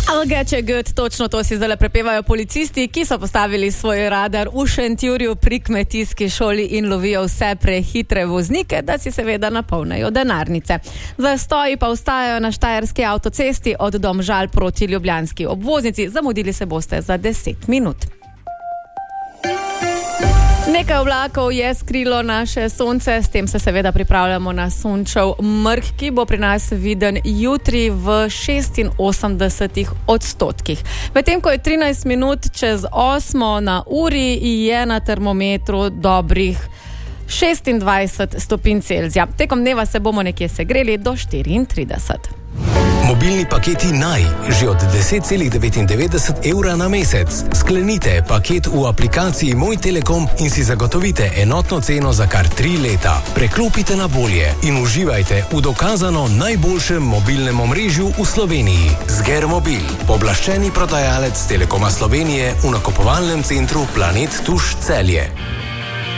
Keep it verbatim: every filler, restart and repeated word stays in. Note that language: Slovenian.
I'll get you good, točno to si zdaj prepevajo policisti, ki so postavili svoj radar v Šentjurju pri kmetijski šoli in lovijo vse prehitre voznike, da si seveda napolnejo denarnice. Zastoji pa ostajajo na štajerski avtocesti od Domžal proti ljubljanski obvoznici. Zamudili se boste za deset minut. Nekaj oblakov je skrilo naše sonce, s tem se seveda pripravljamo na sončev mrk, ki bo pri nas viden jutri v šestinosemdesetih odstotkih. Medtem ko je trinajst minut čez osmo na uri, je na termometru dobrih šestindvajset stopinj Celzija. Tekom dneva se bomo nekje segreli do štiriintrideset. Mobilni paketi Naj, že od deset celih devetindevetdeset evra na mesec. Sklenite paket v aplikaciji Moj Telekom in si zagotovite enotno ceno za kar tri leta. Preklopite na bolje in uživajte v dokazano najboljšem mobilnem omrežju v Sloveniji. Zger Mobil, pooblaščeni prodajalec Telekoma Slovenije v nakupovalnem centru Planet Tuš Celje.